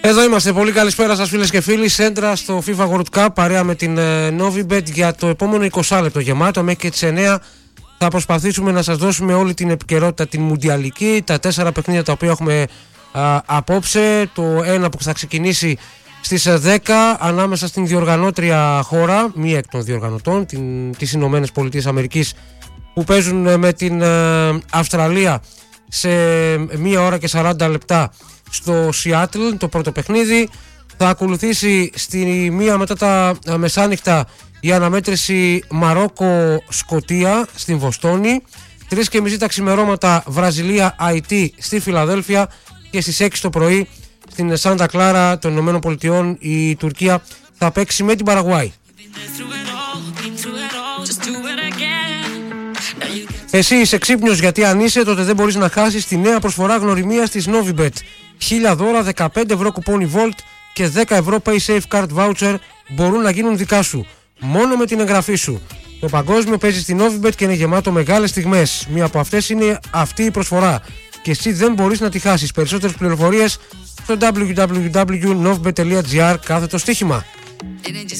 Εδώ είμαστε, πολύ καλησπέρα σας φίλες και φίλοι. Σέντρα στο FIFA World Cup παρέα με την Novibet για το επόμενο 20 λεπτό γεμάτο. Μέχρι και τις 9 θα προσπαθήσουμε να σας δώσουμε όλη την επικαιρότητα την μουντιαλική, τα 4 παιχνίδια τα οποία έχουμε απόψε. Το ένα που θα ξεκινήσει στις 10 ανάμεσα στην διοργανώτρια χώρα, μία εκ των διοργανωτών, τις Ηνωμένες Πολιτείες Αμερικής, που παίζουν με την Αυστραλία σε 1 ώρα και 40 λεπτά στο Σιάτλ το πρώτο παιχνίδι. Θα ακολουθήσει στη 1 μετά τα μεσάνυχτα η αναμέτρηση Μαρόκο-Σκωτία στην Βοστόνη, 3:30 τα ξημερώματα Βραζιλία-Αϊτή στη Φιλαδέλφια και στις 6 το πρωί στην Σάντα Κλάρα των Ηνωμένων Πολιτειών η Τουρκία θα παίξει με την Παραγουάη. Εσύ είσαι ξύπνιος, γιατί αν είσαι τότε δεν μπορείς να χάσεις τη νέα προσφορά γνωριμίας της Novibet. 1000 δώρα, 15 ευρώ κουπόνι Volt και 10 ευρώ PaySafe Card Voucher μπορούν να γίνουν δικά σου μόνο με την εγγραφή σου. Το παγκόσμιο παίζει στην Novibet και είναι γεμάτο μεγάλες στιγμές. Μία από αυτές είναι αυτή η προσφορά και εσύ δεν μπορείς να τη χάσεις. Περισσότερες πληροφορίες στο www.novibet.gr/στοίχημα.